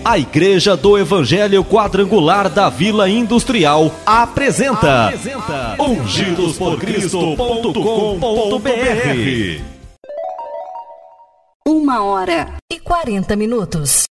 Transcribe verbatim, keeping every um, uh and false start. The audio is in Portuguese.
A Igreja do Evangelho Quadrangular da Vila Industrial apresenta, apresenta ungidos por cristo ponto com ponto br. Uma hora e quarenta minutos.